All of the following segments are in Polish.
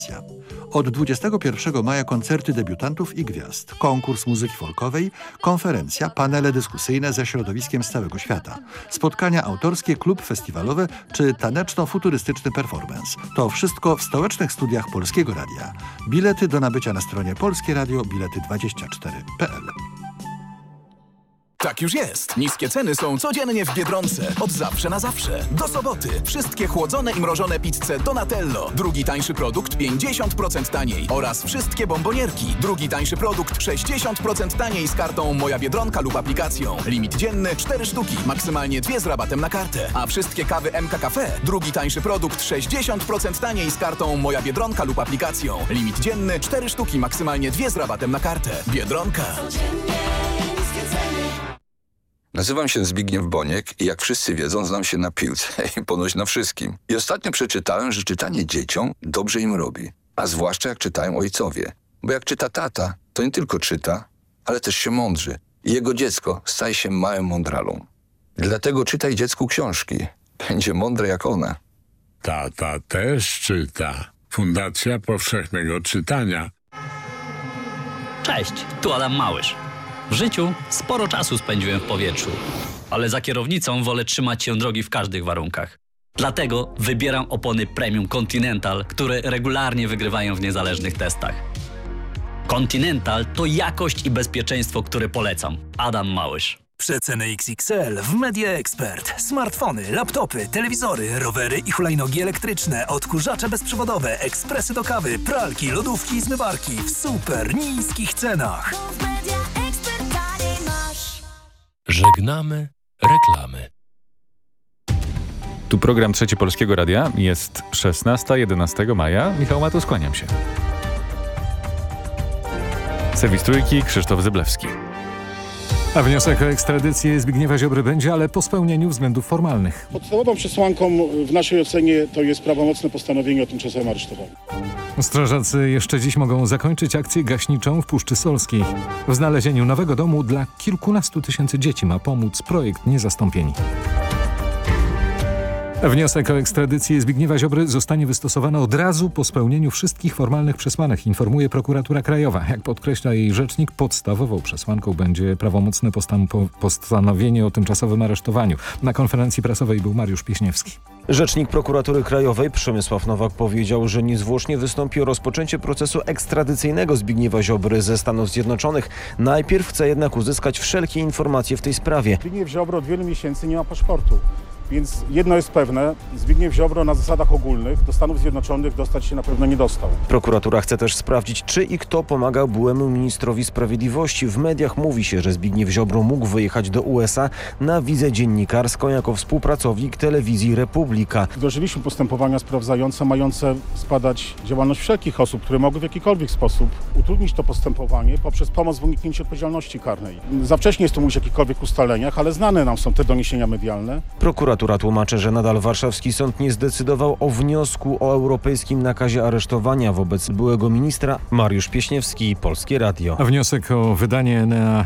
Od 21 maja koncerty debiutantów i gwiazd, konkurs muzyki folkowej, konferencja, panele dyskusyjne ze środowiskiem z całego świata, spotkania autorskie, klub festiwalowe czy taneczno-futurystyczny performance. To wszystko w stołecznych studiach Polskiego Radia. Bilety do nabycia na stronie Polskie Radio, bilety24.pl. Tak już jest. Niskie ceny są codziennie w Biedronce. Od zawsze na zawsze. Do soboty. Wszystkie chłodzone i mrożone pizze Donatello. Drugi tańszy produkt 50% taniej. Oraz wszystkie bombonierki. Drugi tańszy produkt 60% taniej z kartą Moja Biedronka lub aplikacją. Limit dzienny 4 sztuki. Maksymalnie 2 z rabatem na kartę. A wszystkie kawy MK Cafe. Drugi tańszy produkt 60% taniej z kartą Moja Biedronka lub aplikacją. Limit dzienny 4 sztuki. Maksymalnie 2 z rabatem na kartę. Biedronka. Nazywam się Zbigniew Boniek i jak wszyscy wiedzą, znam się na piłce i ponoć na wszystkim. I ostatnio przeczytałem, że czytanie dzieciom dobrze im robi. A zwłaszcza jak czytają ojcowie. Bo jak czyta tata, to nie tylko czyta, ale też się mądrzy. I jego dziecko staje się małym mądralą. Dlatego czytaj dziecku książki. Będzie mądre jak ona. Tata też czyta. Fundacja Powszechnego Czytania. Cześć, tu Adam Małysz. W życiu sporo czasu spędziłem w powietrzu, ale za kierownicą wolę trzymać się drogi w każdych warunkach. Dlatego wybieram opony Premium Continental, które regularnie wygrywają w niezależnych testach. Continental to jakość i bezpieczeństwo, które polecam. Adam Małysz. Przeceny XXL w Media Expert. Smartfony, laptopy, telewizory, rowery i hulajnogi elektryczne, odkurzacze bezprzewodowe, ekspresy do kawy, pralki, lodówki i zmywarki w super niskich cenach. Żegnamy reklamy. Tu program Trzeci Polskiego Radia. Jest 16-11 maja. Michał Matus, kłaniam się. Serwis Trójki, Krzysztof Zyblewski. A wniosek o ekstradycję Zbigniewa Ziobry będzie, ale po spełnieniu względów formalnych. Podstawową przesłanką w naszej ocenie to jest prawomocne postanowienie o tymczasowym aresztowaniu. Strażacy jeszcze dziś mogą zakończyć akcję gaśniczą w Puszczy Solskiej. W znalezieniu nowego domu dla kilkunastu tysięcy dzieci ma pomóc projekt Niezastąpieni. Wniosek o ekstradycję Zbigniewa Ziobry zostanie wystosowany od razu po spełnieniu wszystkich formalnych przesłanek, informuje Prokuratura Krajowa. Jak podkreśla jej rzecznik, podstawową przesłanką będzie prawomocne postanowienie o tymczasowym aresztowaniu. Na konferencji prasowej był Mariusz Pieśniewski. Rzecznik Prokuratury Krajowej Przemysław Nowak powiedział, że niezwłocznie wystąpi o rozpoczęcie procesu ekstradycyjnego Zbigniewa Ziobry ze Stanów Zjednoczonych. Najpierw chce jednak uzyskać wszelkie informacje w tej sprawie. Zbigniew Ziobro od wielu miesięcy nie ma paszportu. Więc jedno jest pewne, Zbigniew Ziobro na zasadach ogólnych do Stanów Zjednoczonych dostać się na pewno nie dostał. Prokuratura chce też sprawdzić, czy i kto pomagał byłemu ministrowi sprawiedliwości. W mediach mówi się, że Zbigniew Ziobro mógł wyjechać do USA na wizę dziennikarską jako współpracownik telewizji Republika. Wdrożyliśmy postępowania sprawdzające mające zbadać działalność wszelkich osób, które mogły w jakikolwiek sposób utrudnić to postępowanie poprzez pomoc w uniknięciu odpowiedzialności karnej. Za wcześnie jest tu mówić o jakichkolwiek ustaleniach, ale znane nam są te doniesienia medialne. Prokuratura tłumaczy, że nadal warszawski sąd nie zdecydował o wniosku o europejskim nakazie aresztowania wobec byłego ministra. Mariusz Pieśniewski, Polskie Radio. A wniosek o wydanie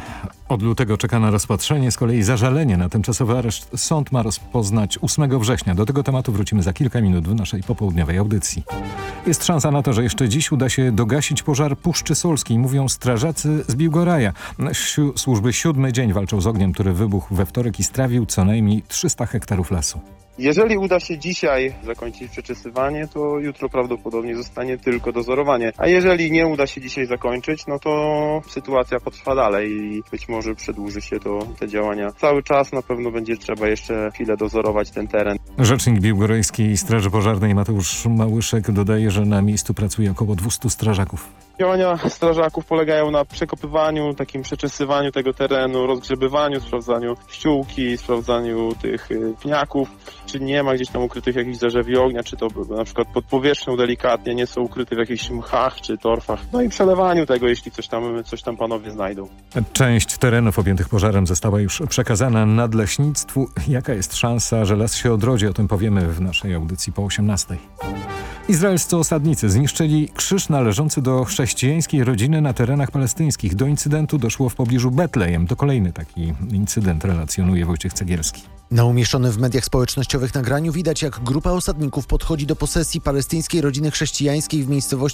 od lutego czeka na rozpatrzenie. Z kolei zażalenie na tymczasowy areszt sąd ma rozpoznać 8 września. Do tego tematu wrócimy za kilka minut w naszej popołudniowej audycji. Jest szansa na to, że jeszcze dziś uda się dogasić pożar Puszczy Solskiej, mówią strażacy z Biłgoraja. Służby 7. dzień walczą z ogniem, który wybuchł we wtorek i strawił co najmniej 300 hektarów lasu. Jeżeli uda się dzisiaj zakończyć przeczesywanie, to jutro prawdopodobnie zostanie tylko dozorowanie. A jeżeli nie uda się dzisiaj zakończyć, no to sytuacja potrwa dalej i być może przedłuży się te działania. Cały czas na pewno będzie trzeba jeszcze chwilę dozorować ten teren. Rzecznik Biłgorajskiej Straży Pożarnej Mateusz Małyszek dodaje, że na miejscu pracuje około 200 strażaków. Działania strażaków polegają na przekopywaniu, takim przeczesywaniu tego terenu, rozgrzebywaniu, sprawdzaniu ściółki, sprawdzaniu tych pniaków, czy nie ma gdzieś tam ukrytych jakichś zarzewi ognia, czy to na przykład pod powierzchnią delikatnie nie są ukryte w jakichś mchach czy torfach. No i przelewaniu tego, jeśli coś tam panowie znajdą. Część terenów objętych pożarem została już przekazana nadleśnictwu. Jaka jest szansa, że las się odrodzi? O tym powiemy w naszej audycji po 18:00. Izraelscy osadnicy zniszczyli krzyż należący do chrześcijańskiej rodziny na terenach palestyńskich. Do incydentu doszło w pobliżu Betlejem. To kolejny taki incydent, relacjonuje Wojciech Cegielski. Na umieszczonym w mediach społecznościowych nagraniu widać, jak grupa osadników podchodzi do posesji palestyńskiej rodziny chrześcijańskiej w miejscowości